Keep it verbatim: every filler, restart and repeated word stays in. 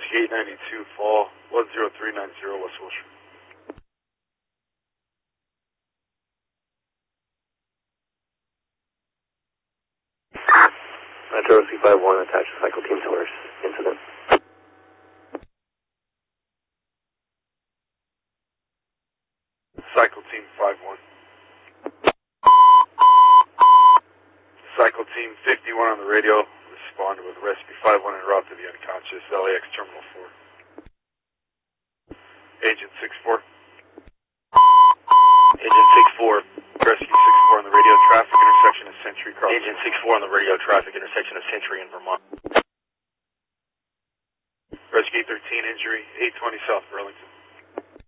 Rescue eight ninety-two, fall one zero three nine zero West Wilshire. Metro C five one, attached to Cycle Team Source. Incident. Cycle Team five one. Cycle Team fifty-one on the radio. Respond with Rescue five one en route to the unconscious L A X Terminal four. Agent six four. Agent six four. Rescue six four on the radio. Traffic intersection of Century Cross. Agent six four on the radio. Traffic intersection of Century in Vermont. Rescue eight thirteen, injury eight twenty South Burlington.